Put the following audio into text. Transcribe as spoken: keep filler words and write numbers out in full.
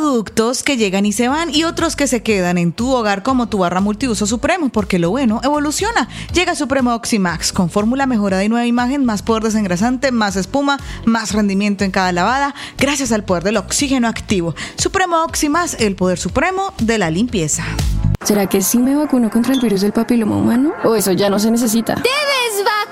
productos que llegan y se van y otros que se quedan en tu hogar como tu barra multiuso Supremo, porque lo bueno evoluciona. Llega Supremo Oximax con fórmula mejorada y nueva imagen, más poder desengrasante, más espuma, más rendimiento en cada lavada, gracias al poder del oxígeno activo. Supremo Oximax, el poder supremo de la limpieza. ¿Será que sí me vacuno contra el virus del papiloma humano? ¿O eso ya no se necesita? ¡Debes vacunar!